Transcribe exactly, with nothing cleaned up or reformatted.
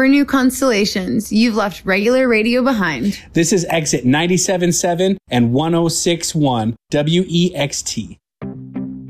Your new constellations. You've left regular radio behind. This is exit ninety-seven point seven and one oh six point one W E X T.